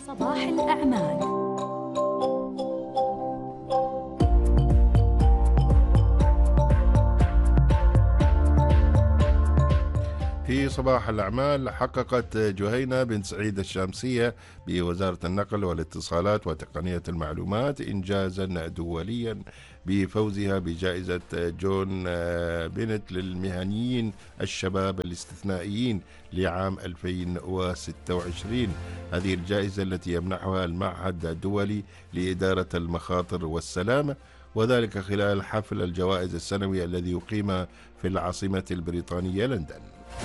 صباح الأعمال. في صباح الأعمال، حققت جهينة بنت سعيد الشامسية بوزارة النقل والاتصالات وتقنية المعلومات إنجازا دوليا بفوزها بجائزة جون بينت للمهنيين الشباب الاستثنائيين لعام 2026. هذه الجائزة التي يمنحها المعهد الدولي لإدارة المخاطر والسلامة، وذلك خلال حفل الجوائز السنوي الذي يقيم في العاصمة البريطانية لندن.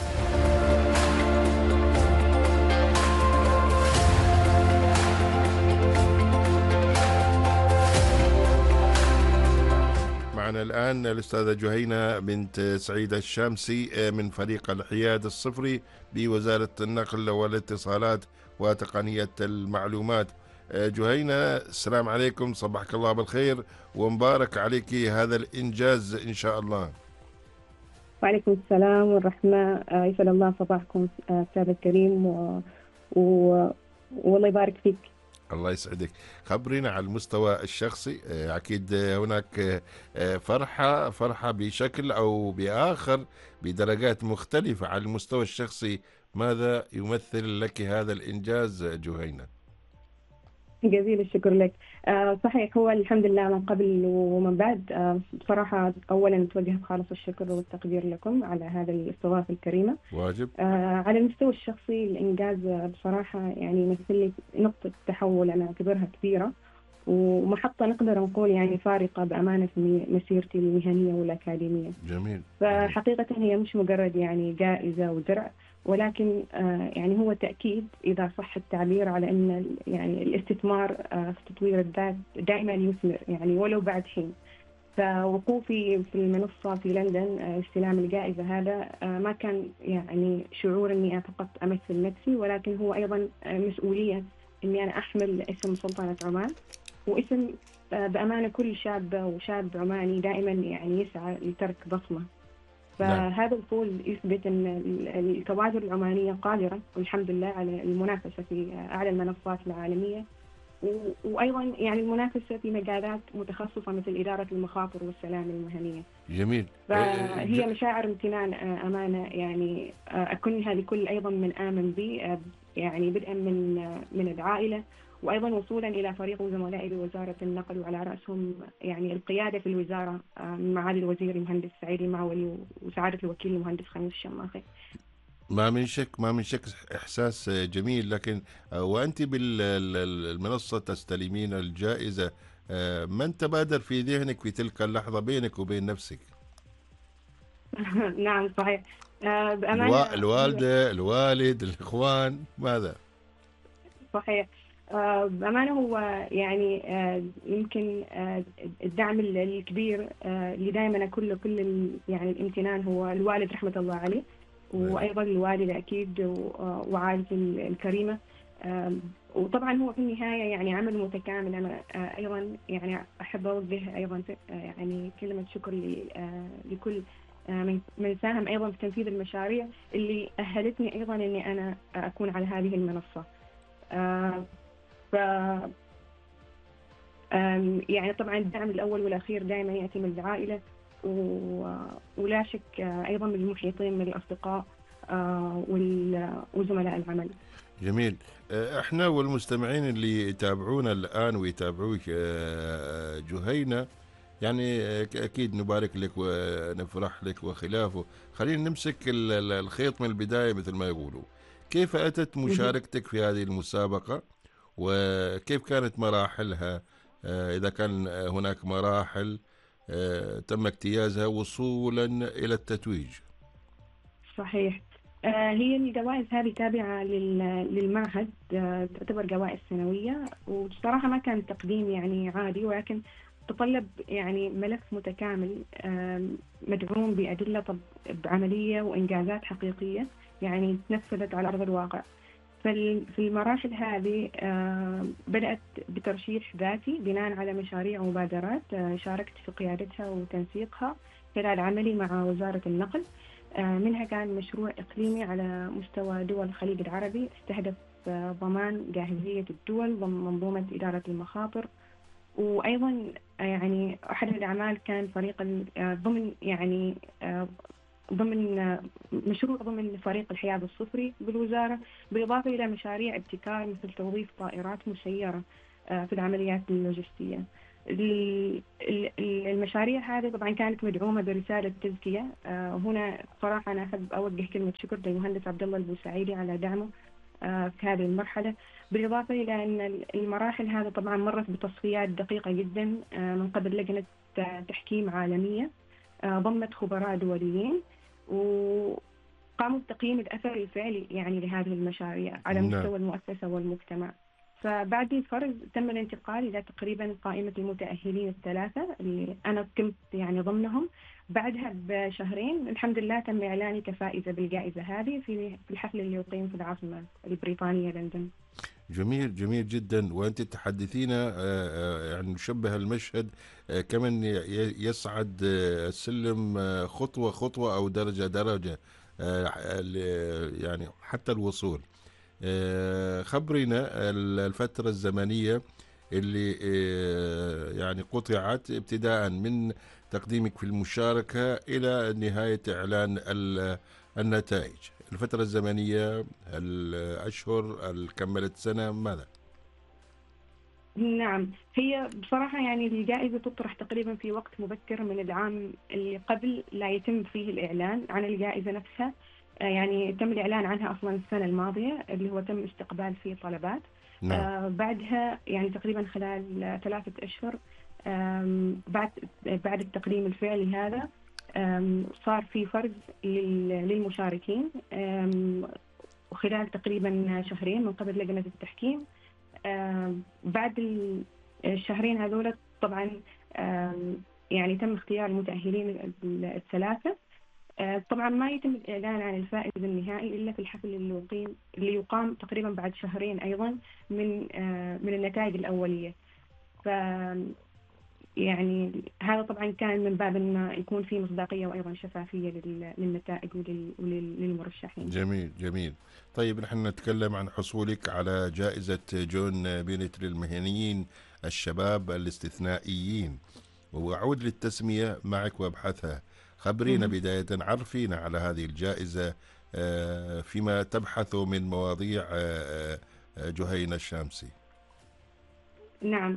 معنا الآن الأستاذة جهينة بنت سعيد الشامسي من فريق الحياد الصفري بوزارة النقل والاتصالات وتقنية المعلومات. جهينة، السلام عليكم، صباحك الله بالخير ومبارك عليك هذا الإنجاز إن شاء الله. وعليكم السلام والرحمة. يسعد الله صباحكم أستاذ الكريم والله يبارك فيك. الله يسعدك. خبرينا على المستوى الشخصي، أكيد هناك فرحة بشكل أو بآخر بدرجات مختلفة. على المستوى الشخصي ماذا يمثل لك هذا الإنجاز جهينة؟ جزيل الشكر لك. صحيح، هو الحمد لله من قبل ومن بعد. بصراحة أولا نتوجه بخالص الشكر والتقدير لكم على هذا الاستضافة الكريمة. واجب. على المستوى الشخصي الإنجاز بصراحة يعني يمثل لي نقطة تحول أنا أعتبرها كبيرة ومحطة نقدر نقول يعني فارقة بأمانة في مسيرتي المهنية والأكاديمية. جميل. فحقيقة هي مش مجرد يعني جائزة ودرع، ولكن يعني هو تأكيد إذا صح التعبير على أن يعني الاستثمار في تطوير الذات دائما يثمر يعني ولو بعد حين. فوقوفي في المنصة في لندن استلام الجائزة هذا ما كان يعني شعور أني فقط أمثل نفسي، ولكن هو أيضا مسؤولية أني أنا أحمل اسم سلطنة عمان واسم بأمانة كل شاب وشاب عماني دائما يعني يسعى لترك بصمة. فهذا الفوز يثبت أن الكوادر العمانية قادرة والحمد لله على المنافسة في أعلى المنصات العالمية، وأيضا يعني المنافسة في مجالات متخصصة مثل إدارة المخاطر والسلامة المهنية. جميل. فهي مشاعر امتنان أمانة يعني أكنها لكل أيضا من آمن بي، يعني بدءا من العائلة وأيضا وصولا إلى فريق زملائي بوزارة النقل وعلى رأسهم يعني القيادة في الوزارة معالي الوزير المهندس سعيد المعولي وسعادة الوكيل المهندس خميس الشماخي. ما من شك إحساس جميل. لكن وأنت بالمنصة تستلمين الجائزة، من تبادر في ذهنك في تلك اللحظة بينك وبين نفسك؟ نعم صحيح. بأمانة الوالدة، الوالد، الإخوان، ماذا؟ صحيح. بأمانة هو يعني يمكن الدعم الكبير اللي دائما كل يعني الامتنان هو الوالد رحمة الله عليه، وأيضا الوالدة أكيد وعائلتي الكريمة. وطبعا هو في النهاية يعني عمل متكامل. أنا أيضا يعني أحب أوجه أيضا يعني كلمة شكر لكل من ساهم أيضا في تنفيذ المشاريع اللي أهلتني أيضا أني أنا أكون على هذه المنصة. يعني طبعا الدعم الأول والأخير دائما يأتي من العائلة ولا شك أيضا من المحيطين من الأصدقاء وزملاء العمل. جميل. احنا والمستمعين اللي يتابعونا الآن ويتابعوك جهينة يعني أكيد نبارك لك ونفرح لك وخلافه. خلينا نمسك الخيط من البداية مثل ما يقولوا. كيف أتت مشاركتك في هذه المسابقة وكيف كانت مراحلها؟ إذا كان هناك مراحل تم اجتيازها وصولا إلى التتويج. صحيح. هي الجوائز هذه تابعة للمعهد، تعتبر جوائز سنوية، وبصراحة ما كان تقديم يعني عادي، ولكن تطلب يعني ملف متكامل مدعوم بأدلة عملية وإنجازات حقيقية يعني تنفذت على أرض الواقع. في المراحل هذه بدأت بترشيح ذاتي بناء على مشاريع ومبادرات شاركت في قيادتها وتنسيقها خلال عملي مع وزارة النقل. منها كان مشروع إقليمي على مستوى دول الخليج العربي استهدف ضمان جاهزية الدول ضمن منظومة إدارة المخاطر. وأيضا يعني أحد الأعمال كان فريق ضمن يعني ضمن مشروع ضمن فريق الحياد الصفري بالوزارة، بالإضافة إلى مشاريع ابتكار مثل توظيف طائرات مسيرة في العمليات اللوجستية. المشاريع هذه طبعا كانت مدعومة برسالة تزكية. هنا صراحة أنا أحب أوجه كلمة شكر للمهندس عبد الله البوسعيدي على دعمه في هذه المرحلة، بالإضافة إلى أن المراحل هذه طبعا مرت بتصفيات دقيقة جدا من قبل لجنة تحكيم عالمية ضمت خبراء دوليين، وقاموا بتقييم الأثر الفعلي يعني لهذه المشاريع على نعم. مستوى المؤسسة والمجتمع. فبعد الفرز تم الانتقال إلى تقريبا قائمة المتأهلين الثلاثة اللي أنا كنت يعني ضمنهم. بعدها بشهرين الحمد لله تم إعلاني كفائزة بالجائزة هذه في الحفل اللي يقيم في العاصمة البريطانية لندن. جميل، جميل جدا. وأنت تحدثينا يعني نشبه المشهد كمن يصعد السلم خطوة خطوة أو درجة درجة يعني حتى الوصول. خبرينا الفترة الزمنية اللي يعني قطعت ابتداء من تقديمك في المشاركة إلى نهاية إعلان النتائج. الفترة الزمنية، الأشهر، كملت سنة، ماذا؟ نعم، هي بصراحة يعني الجائزة تطرح تقريبا في وقت مبكر من العام اللي قبل لا يتم فيه الإعلان عن الجائزة نفسها. يعني تم الإعلان عنها أصلا السنة الماضية اللي هو تم استقبال فيه طلبات. نعم. بعدها يعني تقريبا خلال 3 أشهر بعد التقديم الفعلي هذا صار في فرز للمشاركين وخلال تقريبا شهرين من قبل لجنة التحكيم. بعد الشهرين هذول طبعا يعني تم اختيار المتأهلين الثلاثة. طبعا ما يتم الإعلان عن الفائز النهائي إلا في الحفل اللي يقام تقريبا بعد شهرين أيضا من النتائج الأولية. ف يعني هذا طبعا كان من باب أن يكون في مصداقية وأيضا شفافية للنتائج وللمرشحين. جميل، جميل. طيب نحن نتكلم عن حصولك على جائزة جون بينت للمهنيين الشباب الاستثنائيين، وأعود للتسمية معك وأبحثها. خبرينا بداية، عرفينا على هذه الجائزة فيما تبحث من مواضيع جهينة الشامسي. نعم،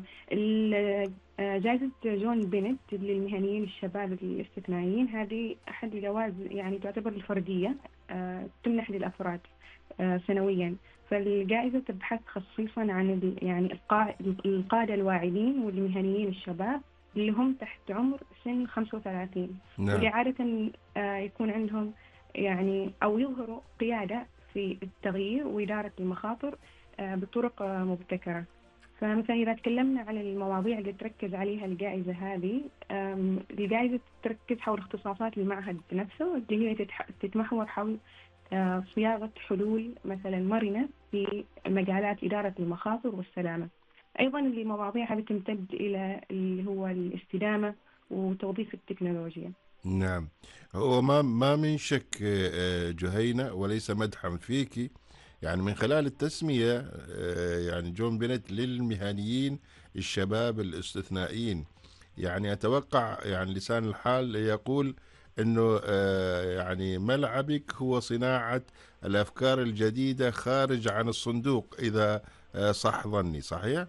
جائزة جون بينت للمهنيين الشباب الاستثنائيين هذه أحد الجوائز يعني تعتبر الفردية تمنح للأفراد سنويا. فالجائزة تبحث خصيصا عن يعني القادة الواعدين والمهنيين الشباب اللي هم تحت عمر سن 35. نعم. واللي عادة يكون عندهم يعني أو يظهروا قيادة في التغيير وإدارة المخاطر بطرق مبتكرة. فمثلا إذا تكلمنا عن المواضيع اللي تركز عليها الجائزة هذه، الجائزة تركز حول اختصاصات المعهد نفسه اللي هي تتمحور حول صياغة حلول مثلا مرنة في مجالات إدارة المخاطر والسلامة. أيضا المواضيع هذه تمتد إلى اللي هو الاستدامة وتوظيف التكنولوجيا. نعم. هو ما من شك جهينة، وليس مدحا فيك، يعني من خلال التسمية يعني جون بينت للمهنيين الشباب الاستثنائيين، يعني أتوقع يعني لسان الحال يقول أنه يعني ملعبك هو صناعة الأفكار الجديدة خارج عن الصندوق، إذا صح ظني، صحيح؟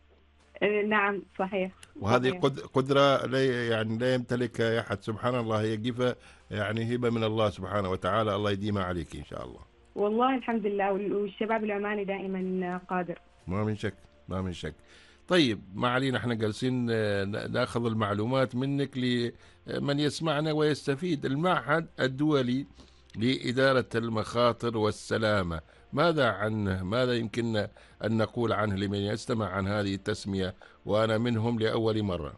نعم صحيح. وهذه صحيح. قدرة يعني لا يمتلكها أحد، سبحان الله. هي جفة يعني هبة من الله سبحانه وتعالى، الله يديمها عليك إن شاء الله. والله الحمد لله، والشباب العماني دائما قادر. ما من شك، ما من شك. طيب ما علينا، احنا جالسين ناخذ المعلومات منك لمن يسمعنا ويستفيد. المعهد الدولي لإدارة المخاطر والسلامة، ماذا عنه؟ ماذا يمكن أن نقول عنه لمن يستمع عن هذه التسمية وأنا منهم لأول مرة؟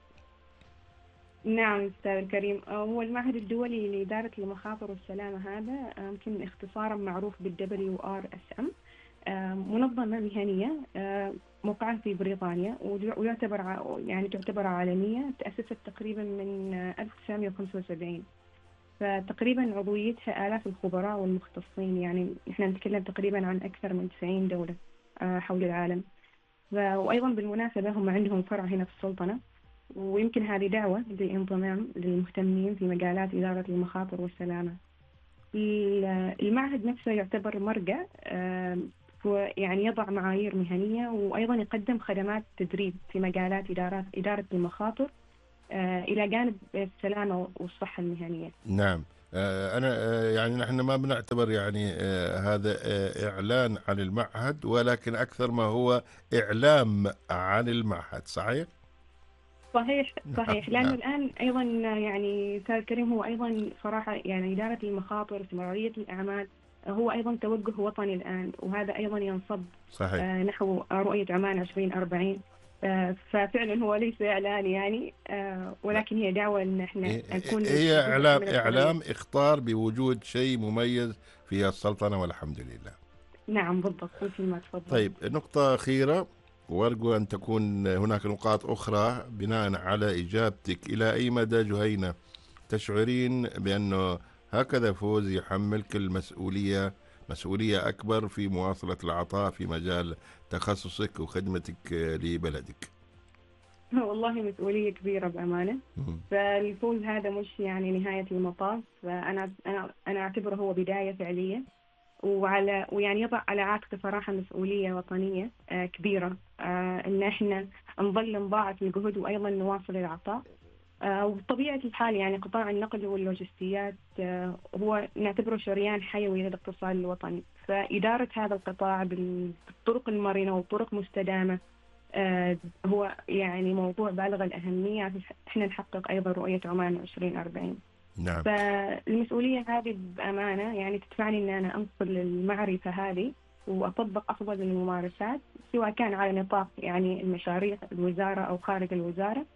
نعم أستاذ الكريم، هو المعهد الدولي لإدارة المخاطر والسلامة هذا يمكن اختصارا معروف بالWRSM. منظمة مهنية موقعة في بريطانيا تعتبر عالمية، تأسست تقريبا من 1975. فتقريبا عضويتها آلاف الخبراء والمختصين، يعني نحن نتكلم تقريبا عن أكثر من 90 دولة حول العالم. وأيضا بالمناسبة هم عندهم فرع هنا في السلطنة، ويمكن هذه دعوة للانضمام للمهتمين في مجالات إدارة المخاطر والسلامة. المعهد نفسه يعتبر مرجع، يعني يضع معايير مهنية، وأيضا يقدم خدمات تدريب في مجالات إدارة المخاطر إلى جانب السلامة والصحة المهنية. نعم. أنا يعني نحن ما بنعتبر يعني هذا إعلان عن المعهد، ولكن أكثر ما هو إعلام عن المعهد. صحيح؟ صحيح نعم صحيح، لأنه نعم. الآن أيضا يعني أستاذ كريم هو أيضا صراحة يعني إدارة المخاطر استمرارية الأعمال هو أيضا توجه وطني الآن، وهذا أيضا ينصب صحيح. نحو رؤية عمان 2040. ففعلا هو ليس إعلان يعني، ولكن هي دعوة إن احنا نكون هي جزء إعلام، من القضية. إخطار بوجود شيء مميز في السلطنة، والحمد لله. نعم بالضبط، مثل ما تفضل. طيب، نقطة أخيرة، وأرجو أن تكون هناك نقاط أخرى بناء على إجابتك. إلى أي مدى جهينة تشعرين بأنه هكذا فوز يحملك المسؤولية، مسؤولية أكبر في مواصلة العطاء في مجال تخصصك وخدمتك لبلدك؟ والله مسؤولية كبيرة بأمانة. مم. فالفوز هذا مش يعني نهاية المطاف، فأنا أعتبره هو بداية فعلية، ويعني يضع على عاتقه صراحة مسؤولية وطنية كبيرة، إن إحنا نظل نضاعف الجهود وأيضا نواصل العطاء. وبطبيعة الحال يعني قطاع النقل واللوجستيات هو نعتبره شريان حيوي للاقتصاد الوطني، فإدارة هذا القطاع بالطرق المرنة وطرق مستدامة هو يعني موضوع بالغ الأهمية عشان إحنا نحقق أيضا رؤية عمان 2040. نعم. فالمسؤولية هذه بأمانة يعني تدفعني إن أنا أنقل المعرفة هذه وأطبق أفضل الممارسات، سواء كان على نطاق يعني المشاريع الوزارة أو خارج الوزارة.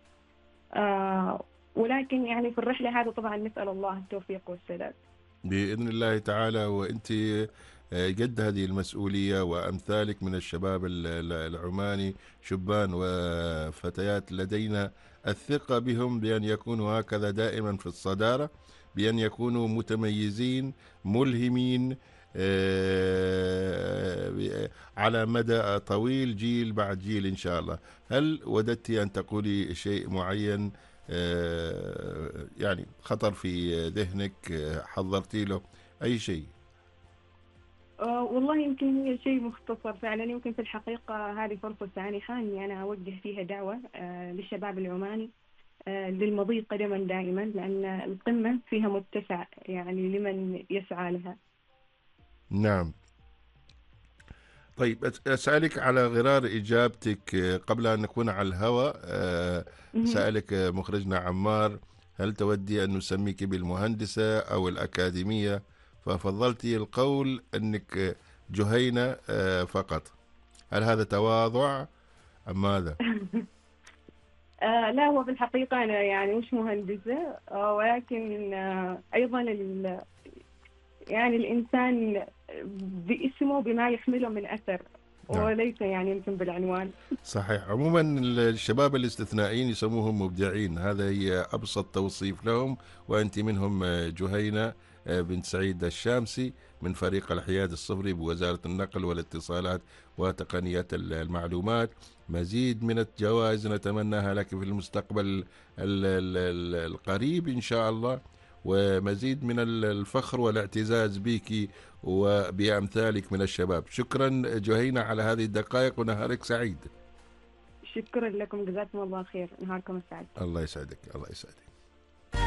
ولكن يعني في الرحلة هذه طبعا نسأل الله التوفيق والسداد بإذن الله تعالى. وأنت قد هذه المسؤولية، وأمثالك من الشباب العماني، شبان وفتيات، لدينا الثقة بهم بأن يكونوا هكذا دائما في الصدارة، بأن يكونوا متميزين ملهمين على مدى طويل، جيل بعد جيل إن شاء الله. هل وددت أن تقولي شيء معين يعني خطر في ذهنك، حضرتي له أي شيء؟ والله يمكن هي شيء مختصر فعلا. يمكن في الحقيقة هذه فرصة سانحة إني أنا أوجه فيها دعوة للشباب العماني للمضي قدما دائما، لأن القمة فيها متسع يعني لمن يسعى لها. نعم. طيب، أسألك على غرار إجابتك قبل أن نكون على الهواء. سألك مخرجنا عمار هل تودي أن نسميك بالمهندسة أو الأكاديمية، ففضلتي القول أنك جهينة فقط. هل هذا تواضع أم ماذا؟ لا، هو في الحقيقة أنا يعني مش مهندسة، ولكن أيضا يعني الإنسان باسمه بما يحمله من أثر، نعم. وليس يعني يمكن بالعنوان. صحيح. عموما الشباب الاستثنائيين يسموهم مبدعين، هذا هي أبسط توصيف لهم، وأنت منهم. جهينة بنت سعيد الشامسي من فريق الحياد الصفري بوزارة النقل والاتصالات وتقنيات المعلومات. مزيد من الجوائز نتمناها لك في المستقبل القريب إن شاء الله، ومزيد من الفخر والاعتزاز بك وبأمثالك من الشباب. شكرا جهينة على هذه الدقائق، ونهارك سعيد. شكرا لكم، جزاكم الله خير، نهاركم سعيد. الله يسعدك، الله يسعدك.